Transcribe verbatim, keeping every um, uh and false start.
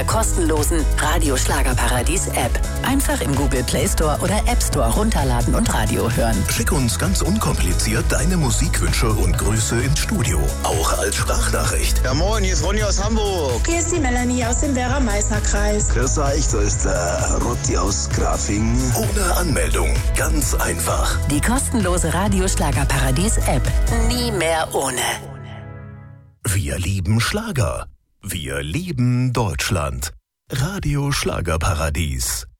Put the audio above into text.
Kostenlosen Radio Schlagerparadies App. Einfach im Google Play Store oder App Store runterladen und Radio hören. Schick uns ganz unkompliziert deine Musikwünsche und Grüße ins Studio. Auch als Sprachnachricht. Ja moin, hier ist Ronny aus Hamburg. Hier ist die Melanie aus dem Werra-Meißner-Kreis. Grüß euch, da ist der Rotti aus Grafing. Ohne Anmeldung. Ganz einfach. Die kostenlose Radio Schlagerparadies App. Nie mehr ohne. Wir lieben Schlager. Wir lieben Deutschland. Radio Schlagerparadies.